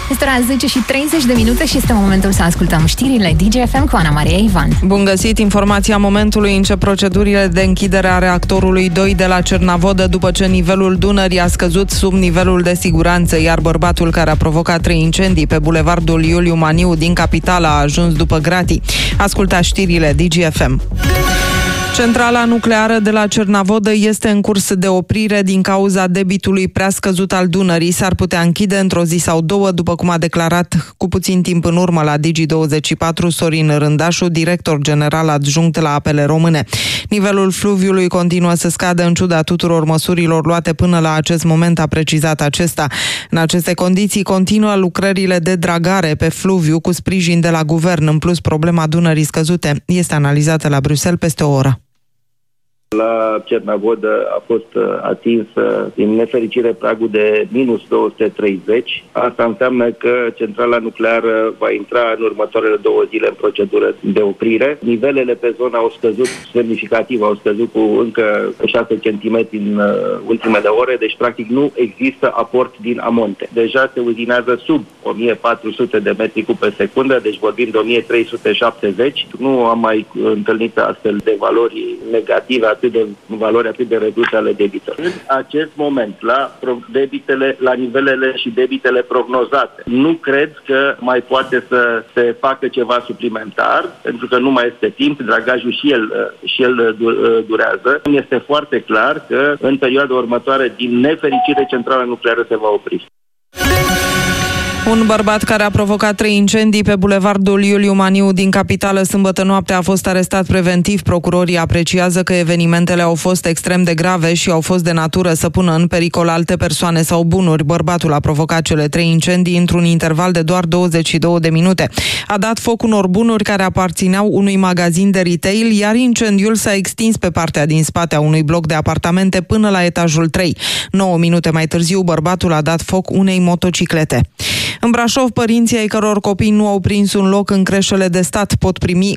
Este ora 10:30 și este momentul să ascultăm știrile DGFM cu Ana Maria Ivan. Bun găsit, informația momentului încep procedurile de închidere a reactorului 2 de la Cernavodă după ce nivelul Dunării a scăzut sub nivelul de siguranță, iar bărbatul care a provocat 3 incendii pe bulevardul Iuliu Maniu din capitală a ajuns după gratii. Ascultați știrile DGFM. Centrala nucleară de la Cernavodă este în curs de oprire din cauza debitului prea scăzut al Dunării. S-ar putea închide într-o zi sau două, după cum a declarat cu puțin timp în urmă la Digi24 Sorin Rândașu, director general adjunct la Apele Române. Nivelul fluviului continuă să scadă în ciuda tuturor măsurilor luate până la acest moment, a precizat acesta. În aceste condiții continuă lucrările de dragare pe fluviu cu sprijin de la guvern. În plus, problema Dunării scăzute este analizată la Bruxelles peste o oră. La Cernavodă a fost atins, din nefericire, pragul de minus 230. Asta înseamnă că centrala nucleară va intra în următoarele 2 zile în procedură de oprire. Nivelele pe zonă au scăzut semnificativ, au scăzut cu încă 6 cm în ultimele ore, deci practic nu există aport din amonte. Deja se uzinează sub 1400 de metri cub pe secundă, deci vorbim de 1370. Nu am mai întâlnit astfel de valori negative, valori atât de reduse ale debitelor. În acest moment, la nivelele și debitele prognozate, nu cred că mai poate să se facă ceva suplimentar, pentru că nu mai este timp, dragajul și el durează. Este foarte clar că în perioada următoare, din nefericire, centrala nucleară se va opri. Un bărbat care a provocat 3 incendii pe bulevardul Iuliu Maniu din capitală sâmbătă noapte a fost arestat preventiv. Procurorii apreciază că evenimentele au fost extrem de grave și au fost de natură să pună în pericol alte persoane sau bunuri. Bărbatul a provocat cele 3 incendii într-un interval de doar 22 de minute. A dat foc unor bunuri care aparțineau unui magazin de retail, iar incendiul s-a extins pe partea din spate a unui bloc de apartamente până la etajul 3. 9 minute mai târziu, bărbatul a dat foc unei motociclete. În Brașov, părinții ai căror copii nu au prins un loc în creșele de stat pot primi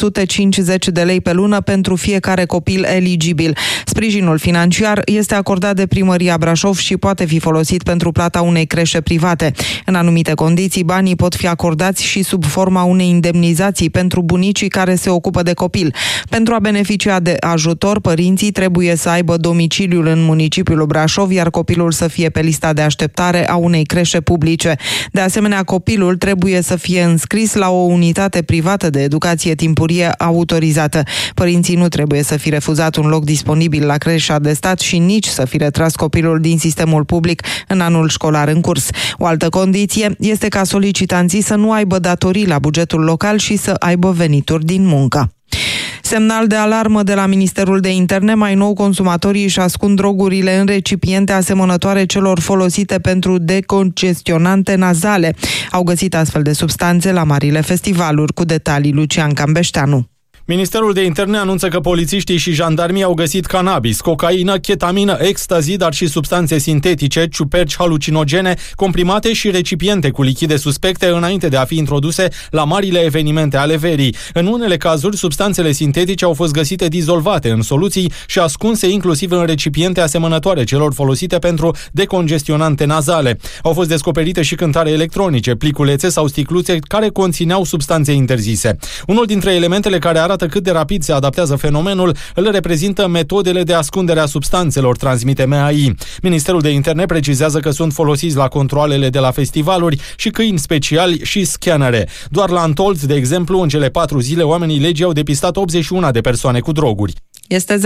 850 de lei pe lună pentru fiecare copil eligibil. Sprijinul financiar este acordat de Primăria Brașov și poate fi folosit pentru plata unei creșe private. În anumite condiții, banii pot fi acordați și sub forma unei indemnizații pentru bunicii care se ocupă de copil. Pentru a beneficia de ajutor, părinții trebuie să aibă domiciliul în municipiul Brașov, iar copilul să fie pe lista de așteptare a unei creșe publice. De asemenea, copilul trebuie să fie înscris la o unitate privată de educație timpurie autorizată. Părinții nu trebuie să fi refuzat un loc disponibil la creșa de stat și nici să fi retras copilul din sistemul public în anul școlar în curs. O altă condiție este ca solicitanții să nu aibă datorii la bugetul local și să aibă venituri din muncă. Semnal de alarmă de la Ministerul de Interne. Mai nou, consumatorii își ascund drogurile în recipiente asemănătoare celor folosite pentru decongestionante nazale. Au găsit astfel de substanțe la marile festivaluri. Cu detalii, Lucian Cambeșteanu. Ministerul de Interne anunță că polițiștii și jandarmii au găsit cannabis, cocaină, chetamină, ecstasy, dar și substanțe sintetice, ciuperci halucinogene, comprimate și recipiente cu lichide suspecte înainte de a fi introduse la marile evenimente ale verii. În unele cazuri, substanțele sintetice au fost găsite dizolvate în soluții și ascunse inclusiv în recipiente asemănătoare celor folosite pentru decongestionante nazale. Au fost descoperite și cântare electronice, pliculețe sau sticluțe care conțineau substanțe interzise. Unul dintre elementele care arată cât de rapid se adaptează fenomenul îl reprezintă metodele de ascundere a substanțelor, transmite MAI. Ministerul de Interne precizează că sunt folosiți la controalele de la festivaluri și câini speciali și scanere. Doar la Antold, de exemplu, în cele 4 zile, oamenii legii au depistat 81 de persoane cu droguri. Este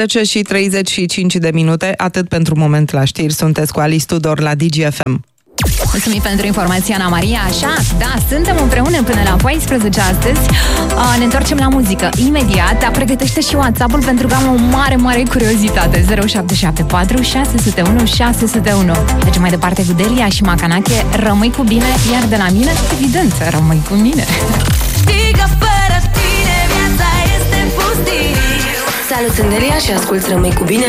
10:35, atât pentru moment la știri. Sunteți cu Alice Tudor la DGFM. Mulțumim pentru informația, Ana Maria. Așa, da, suntem împreună până la 14 astăzi. Ne întoarcem la muzică imediat. Pregătește și WhatsApp-ul pentru că am o mare curiozitate. 0774 601 601. Mergem mai departe cu Delia și Macanache. Rămâi cu bine, iar de la mine, evident, rămâi cu mine. Știi că fără tine viața este pustie. Salut, sunt Delia și ascult Rămâi cu bine